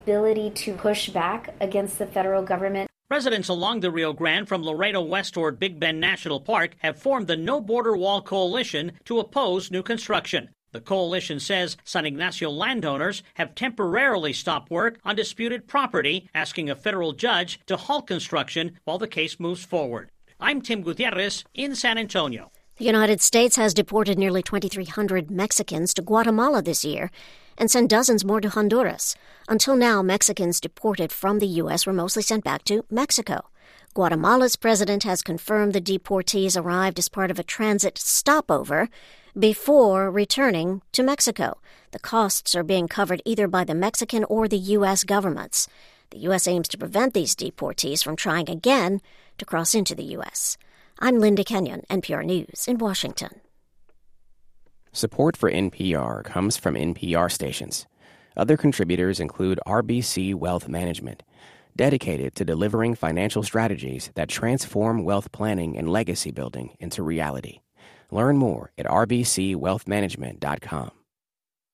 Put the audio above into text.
ability to push back against the federal government. Residents along the Rio Grande from Laredo west toward Big Bend National Park have formed the No Border Wall Coalition to oppose new construction. The coalition says San Ignacio landowners have temporarily stopped work on disputed property, asking a federal judge to halt construction while the case moves forward. I'm Tim Gutierrez in San Antonio. The United States has deported nearly 2,300 Mexicans to Guatemala this year and sent dozens more to Honduras. Until now, Mexicans deported from the U.S. were mostly sent back to Mexico. Guatemala's president has confirmed the deportees arrived as part of a transit stopover before returning to Mexico. The costs are being covered either by the Mexican or the U.S. governments. The U.S. aims to prevent these deportees from trying again to cross into the U.S. I'm Linda Kenyon, NPR News in Washington. Support for NPR comes from NPR stations. Other contributors include RBC Wealth Management, dedicated to delivering financial strategies that transform wealth planning and legacy building into reality. Learn more at rbcwealthmanagement.com.